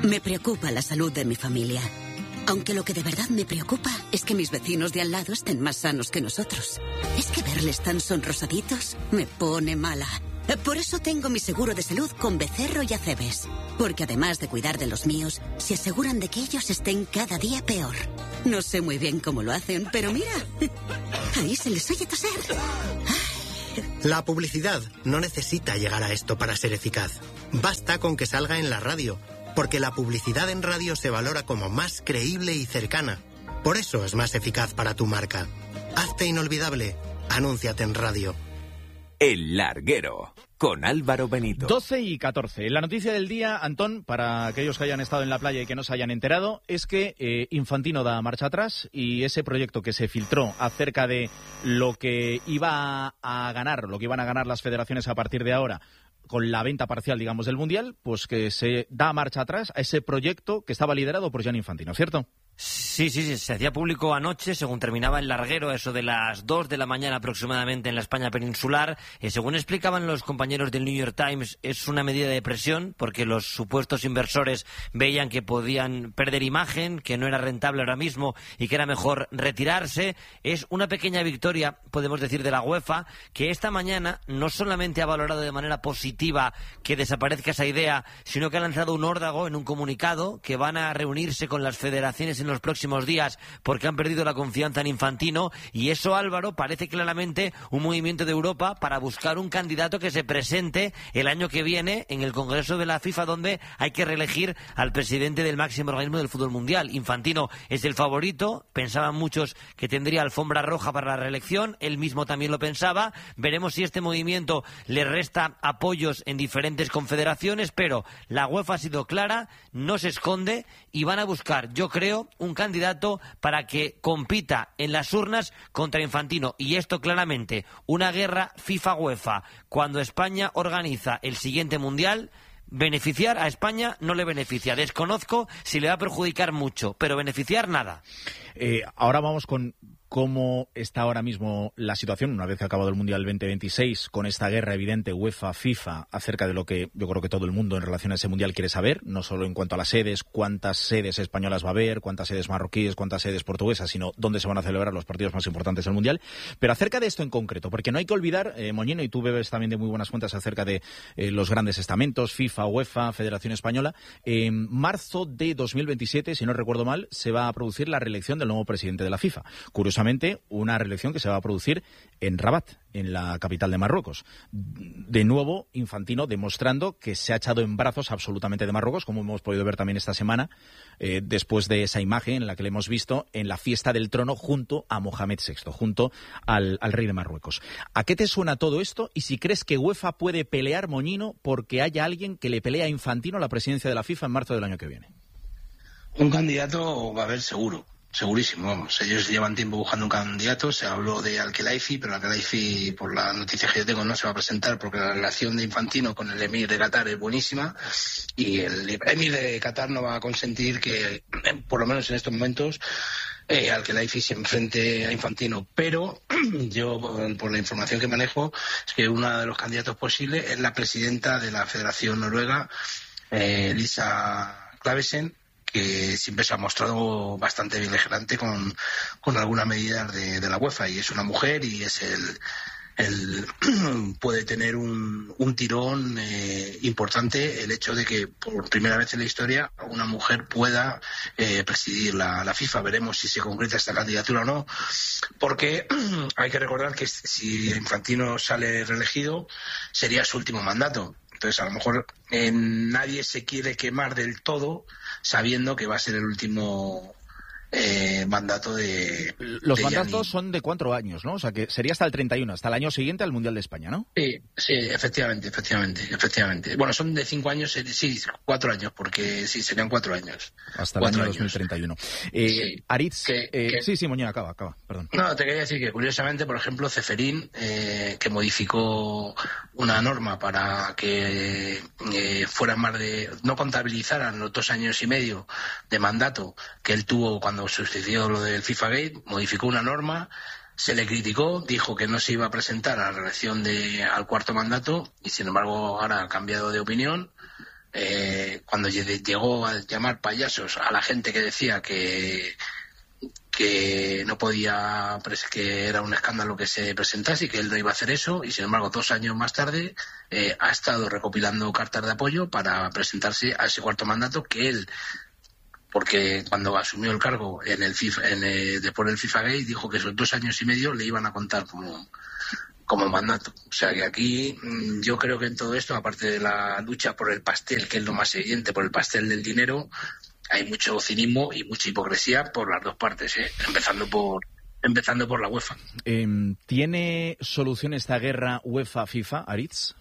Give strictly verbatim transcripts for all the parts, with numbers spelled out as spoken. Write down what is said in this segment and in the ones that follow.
Me preocupa la salud de mi familia. Aunque lo que de verdad me preocupa es que mis vecinos de al lado estén más sanos que nosotros. Es que verles tan sonrosaditos me pone mala. Por eso tengo mi seguro de salud con Becerro y Acebes. Porque además de cuidar de los míos, se aseguran de que ellos estén cada día peor. No sé muy bien cómo lo hacen, pero mira, ahí se les oye toser. La publicidad no necesita llegar a esto para ser eficaz. Basta con que salga en la radio. Porque la publicidad en radio se valora como más creíble y cercana. Por eso es más eficaz para tu marca. Hazte inolvidable. Anúnciate en radio. El Larguero, con Álvaro Benito. doce y catorce. La noticia del día, Antón, para aquellos que hayan estado en la playa y que no se hayan enterado, es que eh, Infantino da marcha atrás y ese proyecto que se filtró acerca de lo que iba a ganar, lo que iban a ganar las federaciones a partir de ahora, con la venta parcial, digamos, del Mundial, pues que se da marcha atrás a ese proyecto que estaba liderado por Gianni Infantino, ¿cierto? Sí, sí, sí, se hacía público anoche, según terminaba el larguero, eso de las dos de la mañana aproximadamente en la España peninsular. Eh, según explicaban los compañeros del New York Times, es una medida de presión porque los supuestos inversores veían que podían perder imagen, que no era rentable ahora mismo y que era mejor retirarse. Es una pequeña victoria, podemos decir, de la UEFA, que esta mañana no solamente ha valorado de manera positiva que desaparezca esa idea, sino que ha lanzado un órdago en un comunicado que van a reunirse con las federaciones en los próximos días porque han perdido la confianza en Infantino, y eso, Álvaro, parece claramente un movimiento de Europa para buscar un candidato que se presente el año que viene en el Congreso de la FIFA, donde hay que reelegir al presidente del máximo organismo del fútbol mundial. Infantino es el favorito, pensaban muchos que tendría alfombra roja para la reelección, él mismo también lo pensaba. Veremos si este movimiento le resta apoyos en diferentes confederaciones, pero la UEFA ha sido clara, no se esconde y van a buscar, yo creo, un candidato para que compita en las urnas contra Infantino. Y esto claramente, una guerra FIFA-UEFA. Cuando España organiza el siguiente Mundial, beneficiar a España no le beneficia. Desconozco si le va a perjudicar mucho, pero beneficiar nada. Eh, ahora vamos con cómo está ahora mismo la situación, una vez que ha acabado el Mundial veinte veintiséis, con esta guerra evidente UEFA-FIFA acerca de lo que yo creo que todo el mundo en relación a ese Mundial quiere saber, no solo en cuanto a las sedes, cuántas sedes españolas va a haber, cuántas sedes marroquíes, cuántas sedes portuguesas, sino dónde se van a celebrar los partidos más importantes del Mundial. Pero acerca de esto en concreto, porque no hay que olvidar, eh, Moñino, y tú bebes también de muy buenas cuentas acerca de eh, los grandes estamentos, FIFA, UEFA, Federación Española, eh, en marzo de dos mil veintisiete, si no recuerdo mal, se va a producir la reelección del nuevo presidente de la FIFA. Curiosamente, una reelección que se va a producir en Rabat, en la capital de Marruecos. De nuevo, Infantino demostrando que se ha echado en brazos absolutamente de Marruecos, como hemos podido ver también esta semana, eh, después de esa imagen en la que le hemos visto en la fiesta del trono junto a Mohamed sexto, junto al, al rey de Marruecos. ¿A qué te suena todo esto? Y si crees que UEFA puede pelear, Moñino, porque haya alguien que le pelea a Infantino la presidencia de la FIFA en marzo del año que viene. Un candidato va a haber seguro. Segurísimo, vamos. Ellos llevan tiempo buscando un candidato. Se habló de Al-Khelaifi, pero Al-Khelaifi, por las noticias que yo tengo, no se va a presentar porque la relación de Infantino con el emir de Qatar es buenísima y el emir de Qatar no va a consentir que, por lo menos en estos momentos, eh, Al-Khelaifi se enfrente a Infantino. Pero yo, por la información que manejo, es que uno de los candidatos posibles es la presidenta de la Federación Noruega, eh, Lisa Clavesen, que siempre se ha mostrado bastante beligerante con, con algunas medidas de, de la UEFA, y es una mujer y es el, el puede tener un, un tirón eh, importante el hecho de que por primera vez en la historia una mujer pueda eh, presidir la, la FIFA. Veremos si se concreta esta candidatura o no, porque hay que recordar que si Infantino sale reelegido sería su último mandato. Entonces, a lo mejor eh, nadie se quiere quemar del todo sabiendo que va a ser el último eh, mandato de... Los de mandatos Gianni. son de cuatro años, ¿no? O sea, que sería hasta el treinta y uno, hasta el año siguiente al Mundial de España, ¿no? Sí, sí, efectivamente, efectivamente, efectivamente. Bueno, son de cinco años, sí, cuatro años, porque sí, serían cuatro años. Hasta el cuatro año años. dos mil treinta y uno. Eh, Sí. Aritz, Que- eh, que- sí, sí, Moñina, acaba, acaba, perdón. No, te quería decir que curiosamente, por ejemplo, Ceferín, eh, que modificó una norma para que eh, fuera más de... no contabilizaran los dos años y medio de mandato que él tuvo cuando sucedió lo del FIFA Gate, modificó una norma, se le criticó, dijo que no se iba a presentar a la reelección de, al cuarto mandato, y sin embargo ahora ha cambiado de opinión. Eh, cuando llegó a llamar payasos a la gente que decía que que no podía, que era un escándalo que se presentase y que él no iba a hacer eso, y sin embargo dos años más tarde eh, ha estado recopilando cartas de apoyo para presentarse a ese cuarto mandato que él, porque cuando asumió el cargo en el FIFA, en el, después del FIFA Gate, dijo que esos dos años y medio le iban a contar como como mandato. O sea que aquí yo creo que en todo esto, aparte de la lucha por el pastel, que es lo más evidente, por el pastel del dinero, hay mucho cinismo y mucha hipocresía por las dos partes, ¿eh? empezando por empezando por la UEFA. Eh, ¿Tiene solución esta guerra UEFA-FIFA, Aritz?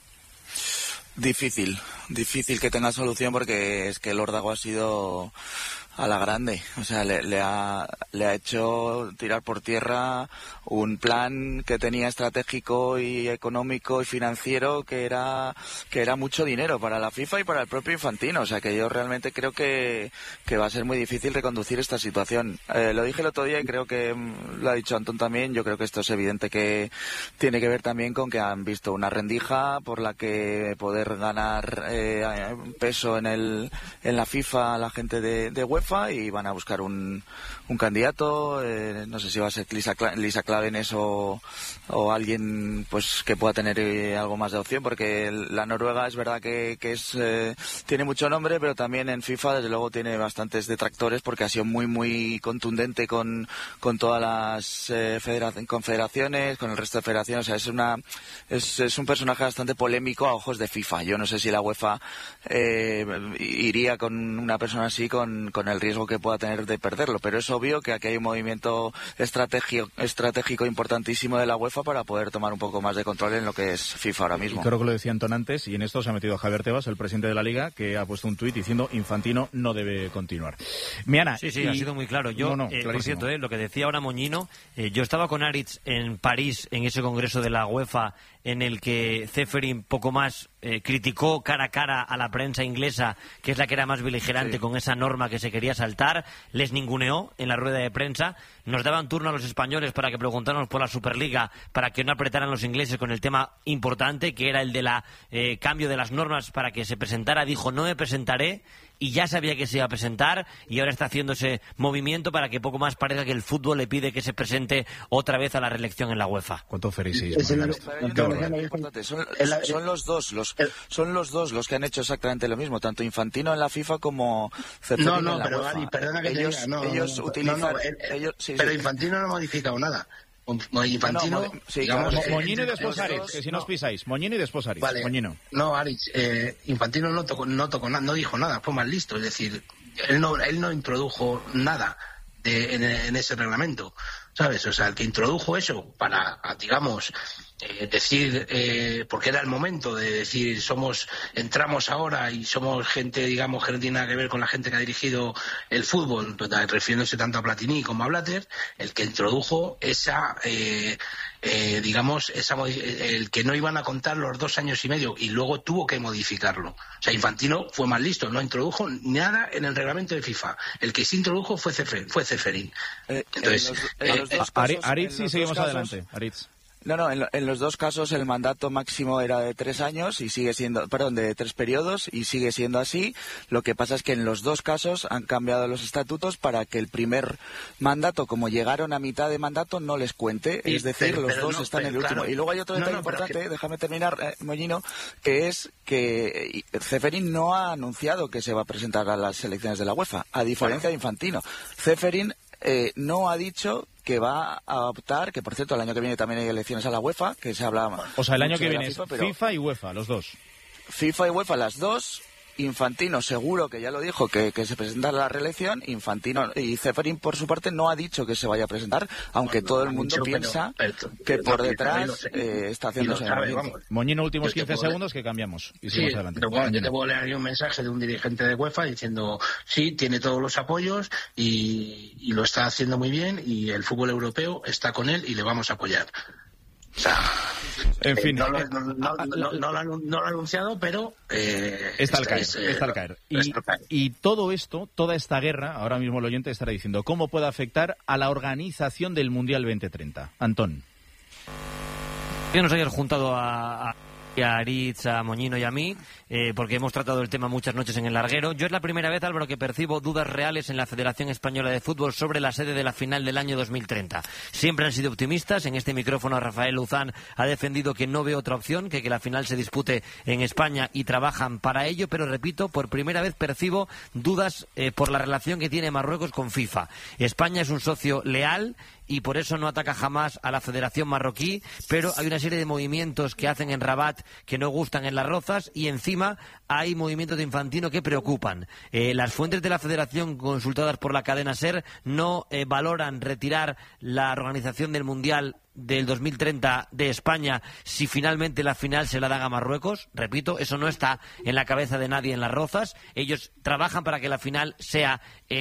Difícil, difícil que tenga solución, porque es que el órdago ha sido a la grande, o sea, le, le ha le ha hecho tirar por tierra un plan que tenía estratégico y económico y financiero que era que era mucho dinero para la FIFA y para el propio Infantino, o sea, que yo realmente creo que, que va a ser muy difícil reconducir esta situación. Eh, lo dije el otro día y creo que lo ha dicho Antón también. Yo creo que esto es evidente que tiene que ver también con que han visto una rendija por la que poder ganar eh, peso en el en la FIFA la gente de, de UEFA, y van a buscar un, un candidato, eh, no sé si va a ser Lisa, Lisa Klaveness o, o alguien pues que pueda tener eh, algo más de opción, porque la Noruega es verdad que, que es eh, tiene mucho nombre, pero también en FIFA desde luego tiene bastantes detractores, porque ha sido muy muy contundente con, con todas las eh, federa- confederaciones, con el resto de federaciones. O sea, es una es, es un personaje bastante polémico a ojos de FIFA. Yo no sé si la UEFA eh, iría con una persona así con, con el riesgo que pueda tener de perderlo, pero es obvio que aquí hay un movimiento estratégico, estratégico importantísimo de la UEFA para poder tomar un poco más de control en lo que es FIFA ahora mismo. Y creo que lo decía Antón antes, y en esto se ha metido Javier Tebas, el presidente de la Liga, que ha puesto un tuit diciendo Infantino no debe continuar. Miana, sí, sí, y... ha sido muy claro. Yo, no, no, eh, por cierto, eh, lo que decía ahora Moñino, eh, yo estaba con Aritz en París, en ese congreso de la UEFA, en el que Ceferin poco más eh, criticó cara a cara a la prensa inglesa, que es la que era más beligerante sí. con esa norma que se quería saltar, les ninguneó en la rueda de prensa, nos daban turno a los españoles para que preguntáramos por la Superliga, para que no apretaran los ingleses con el tema importante, que era el de la eh, cambio de las normas para que se presentara. Dijo, no me presentaré, y ya sabía que se iba a presentar, y ahora está haciendo ese movimiento para que poco más parezca que el fútbol le pide que se presente otra vez a la reelección en la UEFA. ¿Cuánto feriseis? Son, son los dos los son los dos los que han hecho exactamente lo mismo, tanto Infantino en la FIFA como Ceferin no, no, en la pero UEFA. Ari, perdona que ellos, te diga, no, ellos no, utilizan no, no, él, ellos, sí, pero sí. Infantino no ha modificado nada. Infantino, no, no, sí, digamos, claro. Moñino y después Aritz, que si no os pisáis. Moñino y después Aritz. Vale. Moñino. No, Aritz, eh, Infantino no tocó, no tocó nada, no dijo nada, fue más listo. Es decir, él no, él no introdujo nada de, en, en ese reglamento, ¿sabes? O sea, el que introdujo eso para, digamos, eh, decir, eh, porque era el momento de decir, somos, entramos ahora y somos gente, digamos, que no tiene nada que ver con la gente que ha dirigido el fútbol, refiriéndose tanto a Platini como a Blatter, el que introdujo esa, eh, eh, digamos, esa, el que no iban a contar los dos años y medio, y luego tuvo que modificarlo. O sea, Infantino fue más listo, no introdujo nada en el reglamento de FIFA. El que sí introdujo fue Ceferin. Fue Ceferin. Eh, Entonces, en los, en los eh, dos casos, Aritz, sí, seguimos casos, adelante. Aritz. No, no, en, lo, en los dos casos el mandato máximo era de tres años y sigue siendo, perdón, de tres periodos y sigue siendo así. Lo que pasa es que en los dos casos han cambiado los estatutos para que el primer mandato, como llegaron a mitad de mandato, no les cuente. Sí, es decir, pero, los pero dos no, están pero, en el último. claro. Y luego hay otro detalle no, no, importante, que... déjame terminar, eh, Moñino, que es que Ceferin no ha anunciado que se va a presentar a las elecciones de la UEFA, a diferencia bueno. de Infantino. Ceferin eh, no ha dicho que va a optar, que por cierto el año que viene también hay elecciones a la UEFA, que se habla... O sea, el año que viene FIFA, es FIFA y UEFA, los dos. FIFA y UEFA, las dos. Infantino seguro que ya lo dijo, que, que se presentará a la reelección. Infantino y Ceferin por su parte no ha dicho que se vaya a presentar, aunque bueno, todo el mundo dicho, piensa pero, pero, que pero, por detrás eh, está haciéndose Moñino, últimos quince segundos que cambiamos y sí, seguimos adelante. Pero bueno, yo te puedo leer aquí un mensaje de un dirigente de UEFA diciendo sí, tiene todos los apoyos y, y lo está haciendo muy bien y el fútbol europeo está con él y le vamos a apoyar. O sea, en fin, eh, no, lo, no, no, no, no, lo, no lo ha anunciado, pero eh, está al caer, es, eh, está al caer. Y, y todo esto, toda esta guerra, ahora mismo el oyente estará diciendo, ¿cómo puede afectar a la organización del Mundial veinte treinta? Antón. Que nos hayas juntado a, a a Aritz, a Moñino y a mí, eh, porque hemos tratado el tema muchas noches en el larguero. Yo es la primera vez, Álvaro, que percibo dudas reales en la Federación Española de Fútbol sobre la sede de la final del año dos mil treinta. Siempre han sido optimistas. En este micrófono Rafael Luzán ha defendido que no ve otra opción que que la final se dispute en España y trabajan para ello, pero repito, por primera vez percibo dudas eh, por la relación que tiene Marruecos con FIFA. España es un socio leal y por eso no ataca jamás a la Federación Marroquí, pero hay una serie de movimientos que hacen en Rabat que no gustan en Las Rozas y encima hay movimientos de Infantino que preocupan. Eh, las fuentes de la Federación consultadas por la cadena SER no eh, valoran retirar la organización del Mundial del dos mil treinta de España si finalmente la final se la dan a Marruecos. Repito, eso no está en la cabeza de nadie en Las Rozas. Ellos trabajan para que la final sea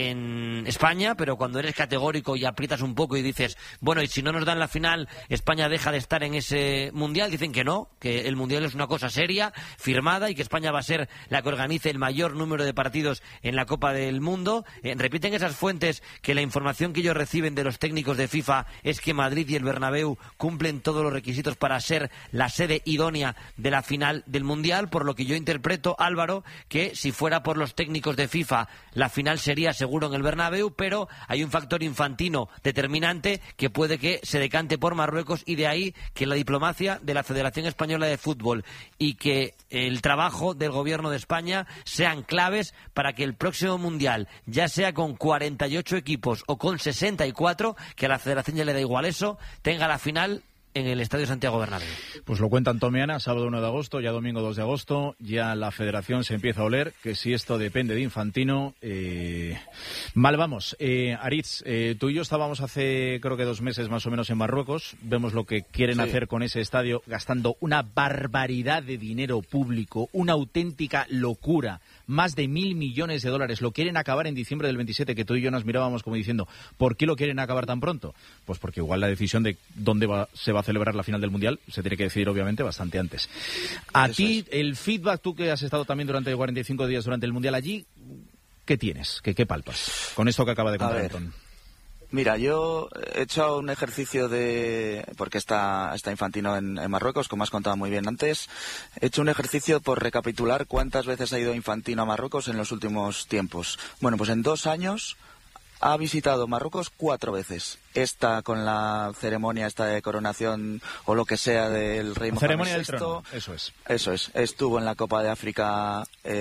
en España, pero cuando eres categórico y aprietas un poco y dices, bueno, y si no nos dan la final, España deja de estar en ese Mundial, dicen que no, que el Mundial es una cosa seria, firmada, y que España va a ser la que organice el mayor número de partidos en la Copa del Mundo. Eh, repiten esas fuentes que la información que ellos reciben de los técnicos de FIFA es que Madrid y el Bernabéu cumplen todos los requisitos para ser la sede idónea de la final del Mundial, por lo que yo interpreto, Álvaro, que si fuera por los técnicos de FIFA, la final sería seguro en el Bernabéu, pero hay un factor infantino determinante que puede que se decante por Marruecos, y de ahí que la diplomacia de la Federación Española de Fútbol y que el trabajo del Gobierno de España sean claves para que el próximo Mundial, ya sea con cuarenta y ocho equipos o con sesenta y cuatro, que a la Federación ya le da igual eso, tenga la final en el Estadio Santiago Bernabéu. Pues lo cuentan Tomeana, sábado uno de agosto, ya domingo dos de agosto, ya la Federación se empieza a oler que si esto depende de Infantino, eh, mal vamos. Eh, Aritz, eh, tú y yo estábamos hace creo que dos meses más o menos en Marruecos, vemos lo que quieren sí. hacer con ese estadio, gastando una barbaridad de dinero público, una auténtica locura, más de mil millones de dólares, lo quieren acabar en diciembre del veintisiete, que tú y yo nos mirábamos como diciendo, ¿por qué lo quieren acabar tan pronto? Pues porque igual la decisión de dónde va, se va a celebrar la final del Mundial se tiene que decidir obviamente bastante antes. A Eso ti, es. el feedback, tú que has estado también durante cuarenta y cinco días durante el Mundial allí, ¿qué tienes? ¿Qué, qué palpas con esto que acaba de contar Antón? Mira, yo he hecho un ejercicio de... porque está, está Infantino en, en Marruecos, como has contado muy bien antes. He hecho un ejercicio por recapitular cuántas veces ha ido Infantino a Marruecos en los últimos tiempos. Bueno, pues en dos años ha visitado Marruecos cuatro veces. Esta con la ceremonia esta de coronación o lo que sea del rey Mohamed ceremonia del sexto. trono, eso es. Eso es. Estuvo en la Copa de África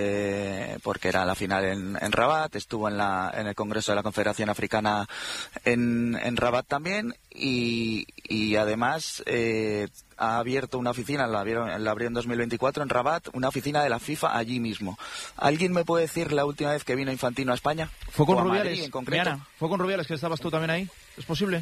eh, porque era la final en, en Rabat. Estuvo en la en el Congreso de la Confederación Africana en, en Rabat también. Y, y además eh, ha abierto una oficina, la abrió, la abrió en dos mil veinticuatro en Rabat, una oficina de la FIFA allí mismo. ¿Alguien me puede decir la última vez que vino Infantino a España? ¿Fue con Rubiales? Madrid, en concreto. Diana, ¿fue con Rubiales que estabas tú también ahí? ¿Es posible?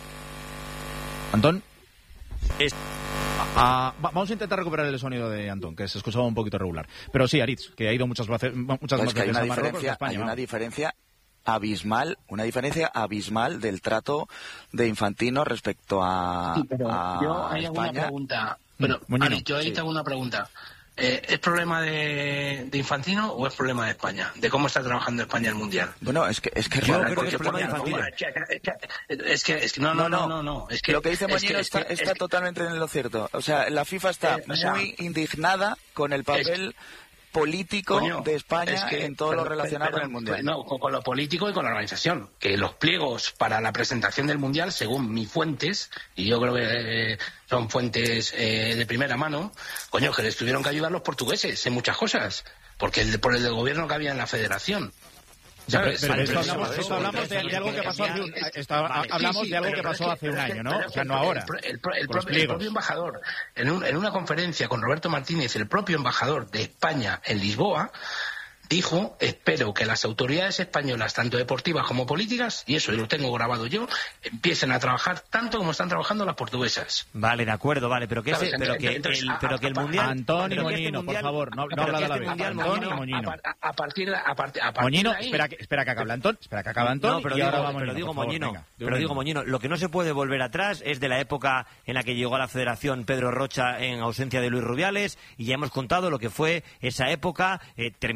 ¿Antón? Es... Ah, va, vamos a intentar recuperar el sonido de Antón, que se escuchaba un poquito regular. Pero sí, Aritz, que ha ido muchas veces, muchas pues más que hay veces una a Marruecos diferencia, a España. Hay ¿no? una diferencia abismal, una diferencia abismal del trato de Infantino respecto a, sí, pero a yo hay España. alguna pregunta. Pero, Moñino, Ari, yo ahí sí. tengo una pregunta. Eh, ¿Es problema de, de Infantino o es problema de España? ¿De cómo está trabajando España el Mundial? Bueno, es que es que Yo realmente- creo que es problema de Infantino. Es que, es que no, no, no, no, no. Es que, lo que dice es Moñino que- está, es que- está es que- totalmente en lo cierto. O sea, la FIFA está Eh, o sea, muy indignada con el papel político Coño, de España es que- en todo pero- lo relacionado pero- con el Mundial. No, con, con lo político y con la organización. Que los pliegos para la presentación del Mundial, según mis fuentes, y yo creo que eh, son fuentes eh, de primera mano, coño, que les tuvieron que ayudar los portugueses en muchas cosas. Porque el, por el del gobierno que había en la federación. Ya, pero, ¿Sabes? pero Vale, esto pero hablamos, eso- esto hablamos de, de algo que pasó hace un, esto hablamos Sí, sí, de algo pero- que pasó pero es hace un pero es año, ¿no? pero O sea, es no que ahora. El, el, el, el, Con los propio, el pliegos. propio embajador, en, un, en una conferencia con Roberto Martínez, el propio embajador de España en Lisboa, dijo, espero que las autoridades españolas, tanto deportivas como políticas, y eso lo tengo grabado yo, empiecen a trabajar tanto como están trabajando las portuguesas. Vale, de acuerdo, vale, pero que ese, ¿Sabes? pero que Entonces, el, a- pero que el a- mundial, Antón y pero que este Moñino, por mundial- favor, no, no pero habla que de la este vez. mundial, Antón y Moñino, Moñino. A, par- a partir de, a partir, a partir Moñino, de ahí, espera que, espera que acabe Antón, espera que acabe Antón. No, pero y digo, ahora va pero Moñino, digo por favor, Moñino, venga, de pero un digo minuto. Moñino, lo que no se puede volver atrás es de la época en la que llegó a la Federación Pedro Rocha en ausencia de Luis Rubiales, y ya hemos contado lo que fue esa época, eh, terminó con la salida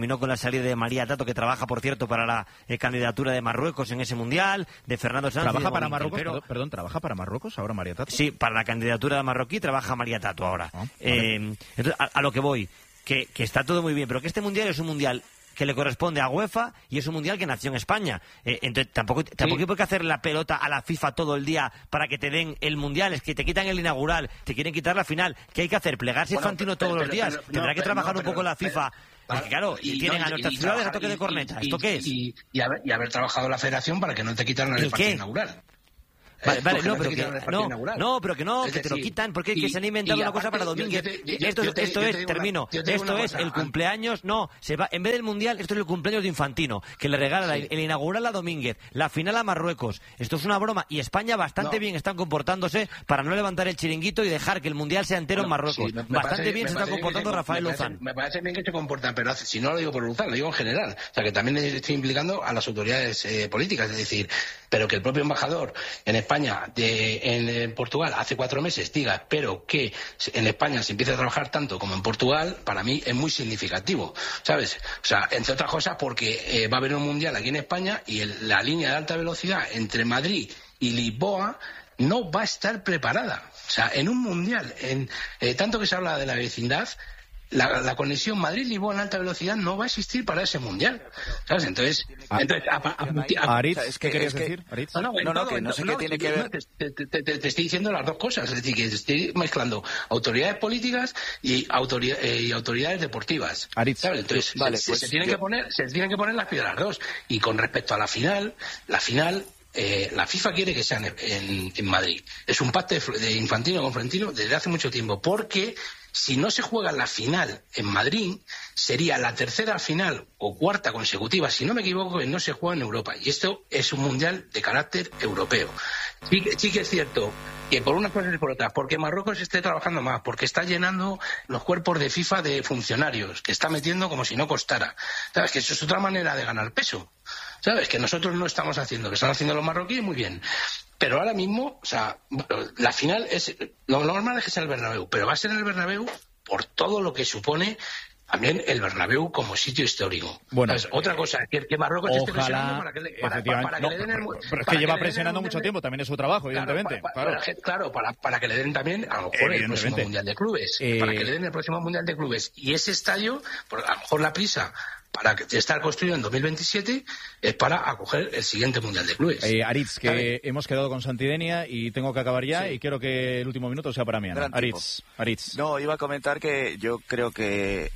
salida de María Tato, que trabaja, por cierto, para la eh, candidatura de Marruecos en ese mundial, de Fernando Sanz. ¿Trabaja para Marruecos? Marruecos? Perdón, perdón, ¿trabaja para Marruecos ahora María Tato? Sí, para la candidatura de marroquí trabaja María Tato ahora. Ah, vale. eh, entonces, a, a lo que voy, que, que está todo muy bien, pero que este mundial es un mundial que le corresponde a UEFA y es un mundial que nació en España. Eh, entonces, tampoco, tampoco Sí. hay que hacer la pelota a la FIFA todo el día para que te den el mundial. Es que te quitan el inaugural, te quieren quitar la final. ¿Qué hay que hacer? ¿Plegarse Bueno, Infantino pero- todos los pero- días? pero- no, Tendrá que pero- trabajar no, un poco pero- la FIFA. pero- Porque claro, y tienen no, a nuestras y ciudades a trabajar- toque de y- corneta. y- ¿Esto qué es? Y, y haber, y haber trabajado la federación para que no te quitaran el ¿El partido qué? inaugural. Vale, Eh, vale, porque no, te pero que, quitaron el partido no, inaugural. no, pero que no, Es que te lo decir, quitan, porque es y- que se han inventado y una cosa aparte, para yo- Domínguez. yo te- yo- Esto, yo te- esto yo te es, digo una- termino, yo te digo esto una es cosa, el cumpleaños, no, se va, en vez del Mundial, esto es el cumpleaños de Infantino, que le regala Sí. la- el inaugural a Domínguez, la final a Marruecos. Esto es una broma, y España bastante No. bien están comportándose para no levantar el chiringuito y dejar que el Mundial sea entero en Bueno, Marruecos. sí, me- me bastante parece- bien me se está parece bien comportando que se- Rafael me parece- Luzán. Me parece bien que se comportan, pero hace- si no lo digo por Luzán, lo digo en general. O sea, que también estoy implicando a las autoridades eh, políticas, es decir, pero que el propio embajador en España, de, en, en Portugal, hace cuatro meses diga, espero que en España se empiece a trabajar tanto como en Portugal, para mí es muy significativo, ¿sabes? O sea, entre otras cosas porque eh, va a haber un mundial aquí en España y el- la línea de alta velocidad entre Madrid y Lisboa no va a estar preparada. O sea, en un mundial, en eh, tanto que se habla de la vecindad, la, la conexión Madrid-Lisboa en alta velocidad no va a existir para ese mundial. ¿Sabes? Entonces, Ah. entonces a- a- a- a- Aritz, o sea, es ¿qué que- querías es que- decir? Aritz? no, no, en No, no, todo, que en no sé todo, qué tiene que no, ver. Te, te- te- te- te estoy diciendo las dos cosas, es decir, que estoy mezclando autoridades políticas y, autoridad- eh, y autoridades deportivas. Aritz. ¿Sabes? Entonces, Vale, se, pues se tienen yo- que poner, se tienen que poner las piedras las dos. Y con respecto a la final, la final, eh, la FIFA quiere que sea en, en- en Madrid. Es un pacto de, Fl- de Infantino con Florentino desde hace mucho tiempo, porque si no se juega la final en Madrid, sería la tercera final o cuarta consecutiva, si no me equivoco, que no se juega en Europa. Y esto es un mundial de carácter europeo. Sí, que- sí que es cierto que por unas cosas y por otras, porque Marruecos esté trabajando más, porque está llenando los cuerpos de FIFA de funcionarios, que está metiendo como si no costara. ¿Sabes? Que eso es otra manera de ganar peso. ¿Sabes? Que nosotros no estamos haciendo, que están haciendo los marroquíes muy bien. Pero ahora mismo, o sea, la final es, lo normal es que sea el Bernabéu, pero va a ser en el Bernabéu por todo lo que supone también el Bernabéu como sitio histórico. Bueno, ¿sabes? Otra cosa, que, que Marruecos esté presionando Ojalá, para que le, para, efectivamente, para que no, le den el, pero, pero es para que lleva le den el presionando mundial mucho de- tiempo, también es su trabajo, Claro, evidentemente. pa- pa- claro. para, claro, para, para que le den también, a lo mejor, el próximo Evidentemente. Mundial de Clubes. Eh, Para que le den el próximo Mundial de Clubes. Y ese estadio, por, a lo mejor la prisa para que- estar construido en dos mil veintisiete es para acoger el siguiente Mundial de Clubes. Eh, Aritz, que ¿Sabes? hemos quedado con Santidenia y tengo que acabar ya Sí. y quiero que el último minuto sea para mí, Ana. Gran tipo. Aritz, Aritz. No, iba a comentar que yo creo que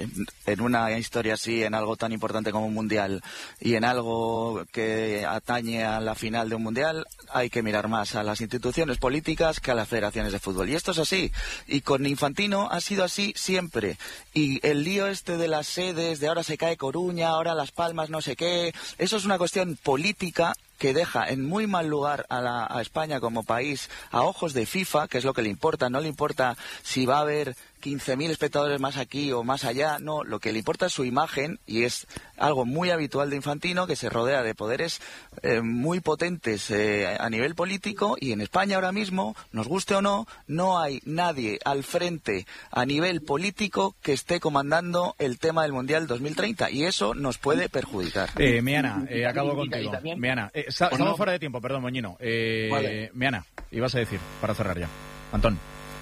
en una historia así, en algo tan importante como un mundial y en algo que atañe a la final de un mundial, hay que mirar más a las instituciones políticas que a las federaciones de fútbol. Y esto es así. Y con Infantino ha sido así siempre. Y el lío este de las sedes, de ahora se cae Coruña, ahora Las Palmas, no sé qué, eso es una cuestión política que deja en muy mal lugar a, la, a España como país a ojos de FIFA, que es lo que le importa. No le importa si va a haber quince mil espectadores más aquí o más allá, no, lo que le importa es su imagen, y es algo muy habitual de Infantino, que se rodea de poderes eh, muy potentes eh, a nivel político, y en España ahora mismo, nos guste o no, no hay nadie al frente a nivel político que esté comandando el tema del Mundial dos mil treinta, y eso nos puede perjudicar. Eh, Meana, eh, acabo Y- y- y contigo. también- Meana, eh, está- Pues estamos no. fuera de tiempo, perdón, Moñino. Eh, Vale. Meana, ibas a decir, para cerrar ya. Antón.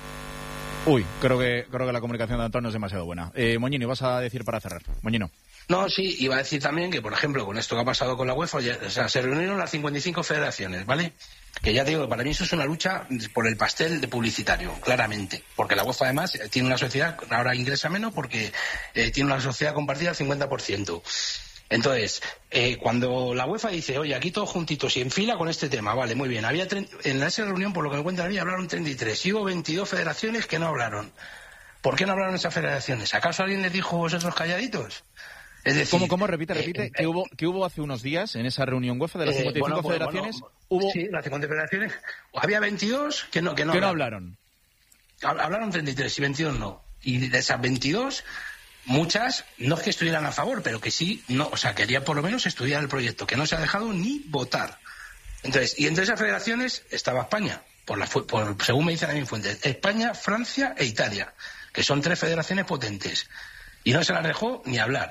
Uy, creo que creo que la comunicación de Antón no es demasiado buena. Eh, Moñino, ibas a decir para cerrar. Moñino. No, sí, iba a decir también que, por ejemplo, con esto que ha pasado con la UEFA, ya- o sea, se reunieron las cincuenta y cinco federaciones, ¿vale? Que ya te digo, para mí eso es una lucha por el pastel de publicitario, claramente. Porque la UEFA, además, eh, tiene una sociedad, ahora ingresa menos porque eh, tiene una sociedad compartida al cincuenta por ciento. Entonces, eh, cuando la UEFA dice, oye, aquí todos juntitos y en fila con este tema, vale, muy bien. Había tre- en esa reunión, por lo que me cuentan a mí, hablaron treinta y tres y hubo veintidós federaciones que no hablaron. ¿Por qué no hablaron esas federaciones? ¿Acaso alguien les dijo vosotros calladitos? Es decir, ¿Cómo, cómo? Repite, eh, repite. eh, ¿Qué hubo, qué hubo hace unos días en esa reunión UEFA de las eh, cincuenta y cinco bueno, pues, federaciones? bueno, hubo Sí, las cincuenta federaciones. Había veintidós que no, que no, que no hablaron. hablaron. Hab- Hablaron treinta y tres y veintidós no. Y de esas veintidós, muchas no es que estuvieran a favor, pero que sí, no, o sea, querían por lo menos estudiar el proyecto, que no se ha dejado ni votar. Entonces, y entre esas federaciones estaba España, por la, fu- por, según me dicen a mi fuente, España, Francia e Italia, que son tres federaciones potentes. Y no se las dejó ni hablar.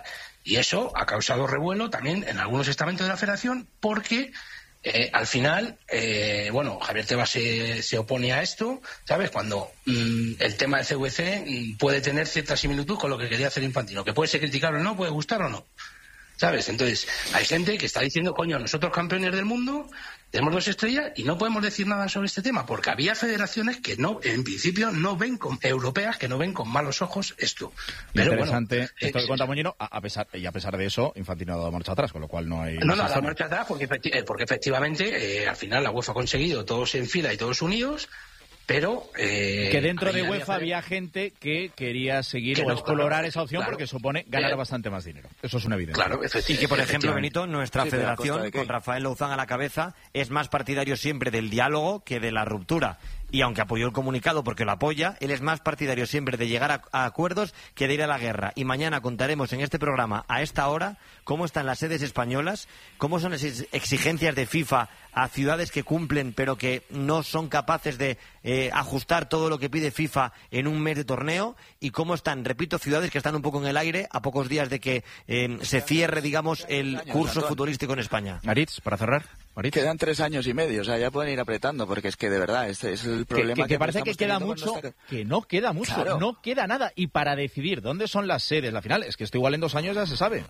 Y eso ha causado revuelo también en algunos estamentos de la Federación porque... Eh, al final, eh, bueno, Javier Tebas se, se opone a esto, ¿sabes? Cuando mmm, el tema del C V C mmm, puede tener cierta similitud con lo que quería hacer Infantino, que puede ser criticable o no, puede gustar o no, ¿sabes? Entonces, hay gente que está diciendo, coño, nosotros campeones del mundo, tenemos dos estrellas y no podemos decir nada sobre este tema, porque había federaciones que no, en principio, no ven con, europeas que no ven con malos ojos esto. Pero interesante bueno, esto que eh, cuenta Moñino, a, a pesar, y a pesar de eso, Infantino ha dado marcha atrás, con lo cual no hay... No, no, ha dado marcha atrás porque, efecti- porque efectivamente, eh, al final la UEFA ha conseguido todos en fila y todos unidos, pero... Eh, que dentro de había UEFA hacer... había gente que quería seguir que o no, explorar claro, esa opción claro. porque supone ganar Eh, bastante más dinero. Eso es una evidencia. Claro, Y que, por ejemplo, Benito, nuestra Sí, pero ¿a costa federación, de qué? con Rafael Louzán a la cabeza, es más partidario siempre del diálogo que de la ruptura. Y aunque apoyó el comunicado porque lo apoya, él es más partidario siempre de llegar a, a acuerdos que de ir a la guerra. Y mañana contaremos en este programa, a esta hora, cómo están las sedes españolas, cómo son las ex- exigencias de FIFA a ciudades que cumplen pero que no son capaces de eh, ajustar todo lo que pide FIFA en un mes de torneo, y cómo están, repito, ciudades que están un poco en el aire a pocos días de que eh, se cierre, digamos, el curso futbolístico en España. Aritz, para cerrar. Aritz. Quedan tres años y medio, o sea, ya pueden ir apretando, porque es que de verdad, este es el Que, problema. que, que parece que estamos queda teniendo con mucho, nuestra- que no queda mucho, Claro. no queda nada. Y para decidir dónde son las sedes, la final, es que esto igual en dos años ya se sabe.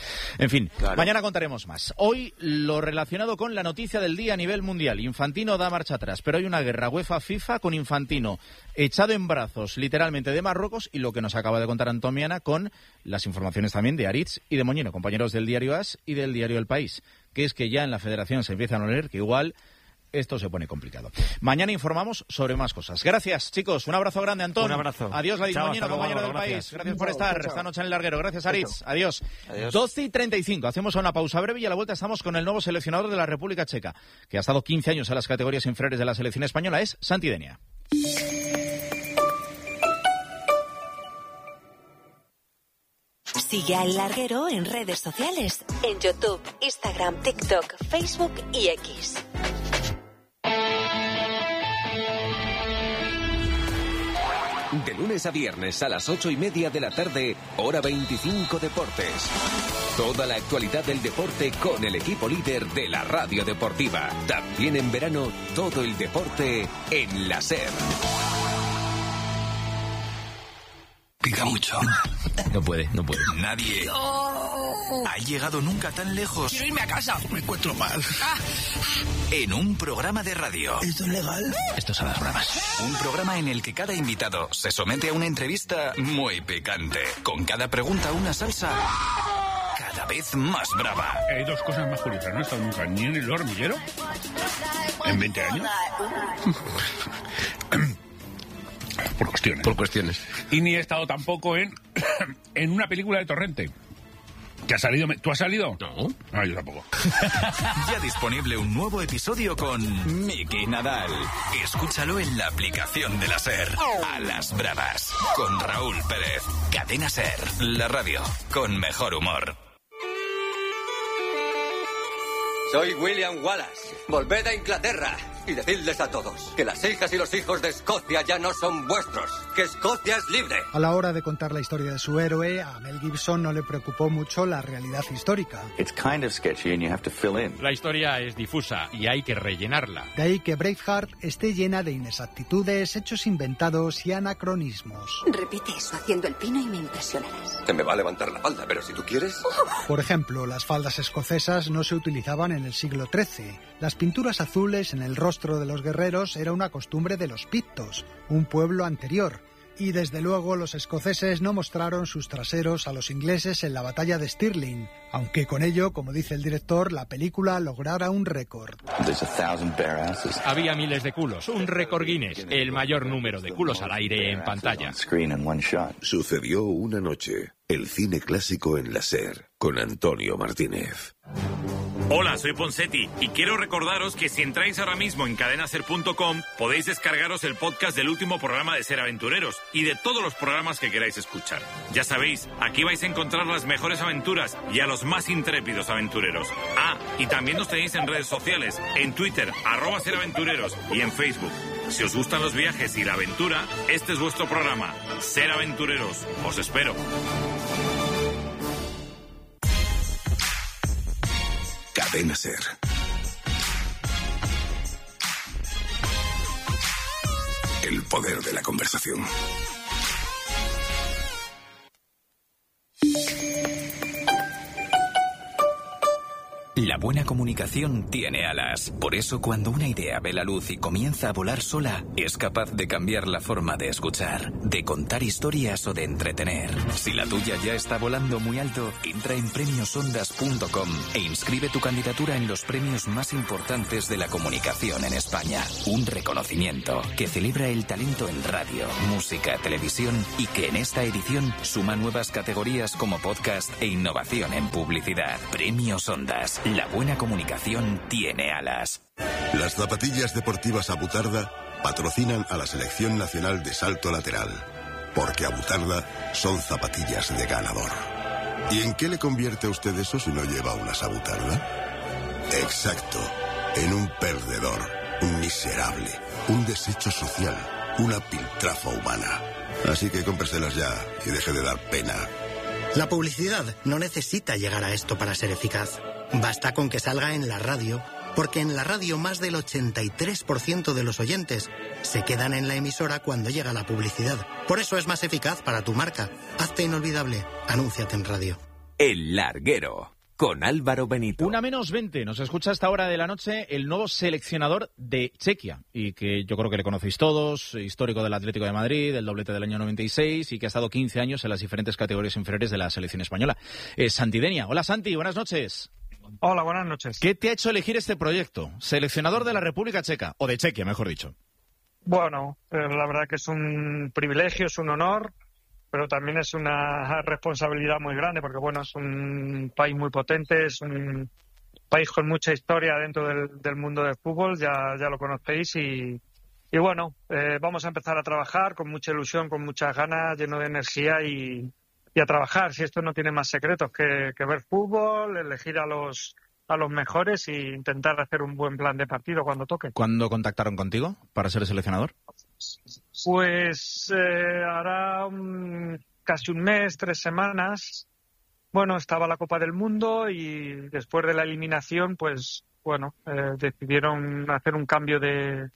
En fin, Claro. mañana contaremos más. Hoy lo relacionado con la noticia del día a nivel mundial. Infantino da marcha atrás, pero hay una guerra UEFA-FIFA con Infantino echado en brazos literalmente de Marruecos, y lo que nos acaba de contar Antomiana con las informaciones también de Aritz y de Moñino, compañeros del diario A S y del diario El País, que es que ya en la federación se empiezan a oler que igual esto se pone complicado. Mañana informamos sobre más cosas. Gracias, chicos. Un abrazo grande, Antón. Un abrazo. Adiós, Ladis Chao, Moñino, hasta luego, compañero del gracias. País. Gracias por estar esta noche en el larguero. Gracias, Aritz. Adiós. Adiós. doce y treinta y cinco. Hacemos una pausa breve y a la vuelta estamos con el nuevo seleccionador de la República Checa, que ha estado quince años en las categorías inferiores de la selección española. Es Santi Denia. Sigue al Larguero en redes sociales, en YouTube, Instagram, TikTok, Facebook y X. De lunes a viernes a las ocho y media de la tarde, hora veinticinco Deportes. Toda la actualidad del deporte con el equipo líder de la radio deportiva. También en verano, todo el deporte en la SER. Pica mucho. No puede, no puede. Nadie ha llegado nunca tan lejos. Quiero irme a casa. Me encuentro mal. En un programa de radio. ¿Esto es legal? Estos son las bromas. Un programa en el que cada invitado se somete a una entrevista muy picante. Con cada pregunta una salsa cada vez más brava. Hay dos cosas más curiosas. No he estado nunca ni en el hormiguero en veinte años. Por cuestiones. Por cuestiones. Y ni he estado tampoco en, en una película de Torrente. ¿Que ha salido? ¿Tú has salido? No. No, yo tampoco. Ya disponible un nuevo episodio con Miki Nadal. Escúchalo en la aplicación de la SER. A las bravas. Con Raúl Pérez. Cadena SER. La radio con mejor humor. Soy William Wallace. Volved a Inglaterra y decidles a todos que las hijas y los hijos de Escocia ya no son vuestros, que Escocia es libre. A la hora de contar la historia de su héroe, a Mel Gibson no le preocupó mucho la realidad histórica. It's kind of sketchy and you have to fill in. La historia es difusa y hay que rellenarla. De ahí que Braveheart esté llena de inexactitudes, hechos inventados y anacronismos. Repite eso haciendo el pino y me impresionarás. Te me va a levantar la falda, pero si tú quieres... Por ejemplo, las faldas escocesas no se utilizaban en el siglo trece. Las pinturas azules en el rostro de los guerreros era una costumbre de los pictos, un pueblo anterior. Y desde luego los escoceses no mostraron sus traseros a los ingleses en la batalla de Stirling, aunque con ello, como dice el director, la película lograra un récord. Había miles de culos, un récord Guinness, el mayor número de culos al aire en pantalla. Sucedió una noche, el cine clásico en la SER, con Antonio Martínez. Hola, soy Ponsetti y quiero recordaros que si entráis ahora mismo en cadena ser punto com podéis descargaros el podcast del último programa de Ser Aventureros y de todos los programas que queráis escuchar. Ya sabéis, aquí vais a encontrar las mejores aventuras y a los más intrépidos aventureros. Ah, y también nos tenéis en redes sociales, en Twitter, arroba Ser Aventureros, y en Facebook. Si os gustan los viajes y la aventura, este es vuestro programa, Ser Aventureros. Os espero. Cadena SER. El poder de la conversación. La buena comunicación tiene alas. Por eso, cuando una idea ve la luz y comienza a volar sola, es capaz de cambiar la forma de escuchar, de contar historias o de entretener. Si la tuya ya está volando muy alto, entra en premios ondas punto com e inscribe tu candidatura en los premios más importantes de la comunicación en España. Un reconocimiento que celebra el talento en radio, música, televisión y que en esta edición suma nuevas categorías como podcast e innovación en publicidad. Premios Ondas. La buena comunicación tiene alas. Las zapatillas deportivas Abutarda patrocinan a la Selección Nacional de Salto Lateral, porque Abutarda son zapatillas de ganador. ¿Y en qué le convierte a usted eso si no lleva unas Abutarda? Exacto, en un perdedor, un miserable, un desecho social, una piltrafa humana. Así que cómpreselas ya y deje de dar pena. La publicidad no necesita llegar a esto para ser eficaz. Basta con que salga en la radio, porque en la radio más del ochenta y tres por ciento de los oyentes se quedan en la emisora cuando llega la publicidad. Por eso es más eficaz para tu marca. Hazte inolvidable. Anúnciate en radio. El Larguero, con Álvaro Benito. Una menos veinte. Nos escucha a esta hora de la noche el nuevo seleccionador de Chequia, y que yo creo que le conocéis todos, histórico del Atlético de Madrid, del doblete del año noventa y seis, y que ha estado quince años en las diferentes categorías inferiores de la selección española. Es Santi Denia. Hola, Santi, buenas noches. Hola, buenas noches. ¿Qué te ha hecho elegir este proyecto? Seleccionador de la República Checa, o de Chequia, mejor dicho. Bueno, eh, la verdad que es un privilegio, es un honor, pero también es una responsabilidad muy grande, porque bueno, es un país muy potente, es un país con mucha historia dentro del, del mundo del fútbol, ya, ya lo conocéis, y, y bueno, eh, vamos a empezar a trabajar con mucha ilusión, con muchas ganas, lleno de energía y... y a trabajar, si esto no tiene más secretos que, que ver fútbol, elegir a los a los mejores e intentar hacer un buen plan de partido cuando toque. ¿Cuándo contactaron contigo para ser seleccionador? Pues eh, hará un, casi un mes, tres semanas. Bueno, estaba la Copa del Mundo y después de la eliminación, pues bueno, eh, decidieron hacer un cambio de,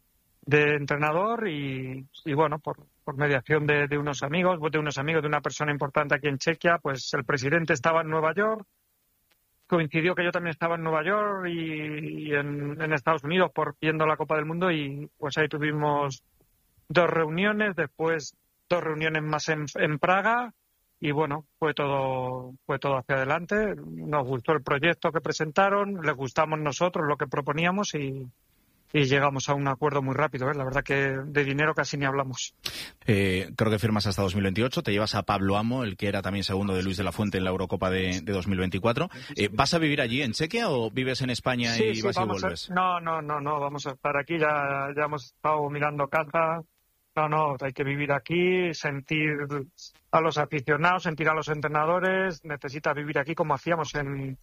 de entrenador y, y bueno, por por mediación de, de unos amigos, de unos amigos de una persona importante aquí en Chequia, pues el presidente estaba en Nueva York, coincidió que yo también estaba en Nueva York y, y en, en Estados Unidos por viendo la Copa del Mundo, y pues ahí tuvimos dos reuniones, después dos reuniones más en, en Praga, y bueno, fue todo fue todo hacia adelante. Nos gustó el proyecto que presentaron, les gustamos nosotros lo que proponíamos y Y llegamos a un acuerdo muy rápido, ¿eh? La verdad que de dinero casi ni hablamos. Eh, creo que firmas hasta dos mil veintiocho, te llevas a Pablo Amo, el que era también segundo de Luis de la Fuente en la Eurocopa de, de dos mil veinticuatro. Eh, ¿Vas a vivir allí en Chequia o vives en España sí, y sí, vas y vuelves? vuelves? A, no, no, no, no, vamos a estar aquí, ya, ya hemos estado mirando casa. No, no, hay que vivir aquí, sentir a los aficionados, sentir a los entrenadores, necesita vivir aquí como hacíamos en...